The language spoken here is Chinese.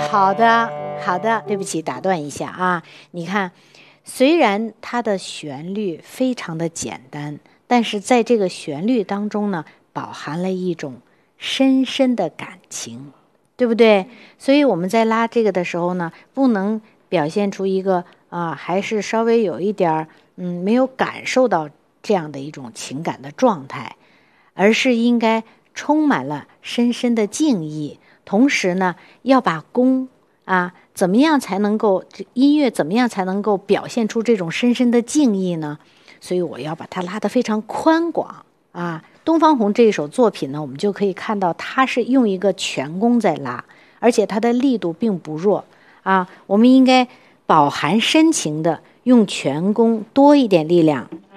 好的，好的，对不起，打断一下啊。你看，虽然它的旋律非常的简单，但是在这个旋律当中呢，饱含了一种深深的感情，对不对？所以我们在拉这个的时候呢，不能表现出一个还是稍微有一点儿没有感受到这样的一种情感的状态，而是应该充满了深深的敬意。同时呢，要把功怎么样才能够音乐怎么样才能够表现出这种深深的敬意呢？所以我要把它拉得非常宽广啊。东方红这一首作品呢，我们就可以看到它是用一个全功在拉，而且它的力度并不弱啊。我们应该饱含深情的用全功多一点力量